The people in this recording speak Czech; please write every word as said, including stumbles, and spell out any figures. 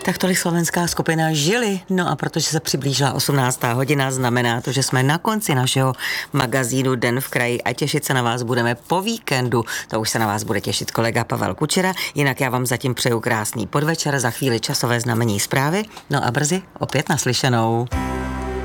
Tak tolik slovenská skupina Žili. No a protože se přiblížila osmnáctá hodina, znamená to, že jsme na konci našeho magazínu Den v kraji a těšit se na vás budeme po víkendu. To už se na vás bude těšit kolega Pavel Kučera. Jinak já vám zatím přeju krásný podvečer, za chvíli časové znamení zprávy. No a brzy opět naslyšenou.